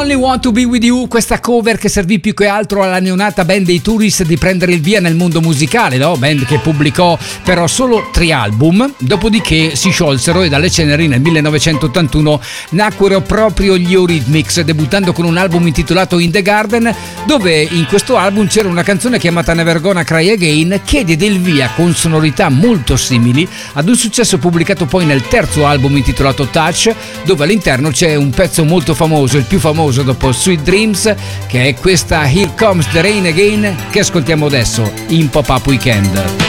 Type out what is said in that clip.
Only Want to Be With You, questa cover che servì più che altro alla neonata band dei Tourist di prendere il via nel mondo musicale, no? Band che pubblicò però solo 3 album, dopodiché si sciolsero e dalle ceneri nel 1981 nacquero proprio gli Eurythmics, debuttando con un album intitolato In the Garden, dove in questo album c'era una canzone chiamata Never Gonna Cry Again che diede il via con sonorità molto simili ad un successo pubblicato poi nel terzo album intitolato Touch, dove all'interno c'è un pezzo molto famoso, il più famoso dopo Sweet Dreams, che è questa Here Comes the Rain Again, che ascoltiamo adesso in Pop-Up Weekend.